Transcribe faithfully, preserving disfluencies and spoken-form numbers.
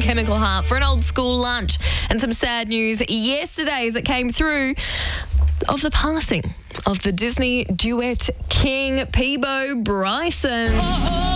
Chemical Heart for an old school lunch and some sad news yesterday as it came through of the passing of the Disney duet king, Peabo Bryson.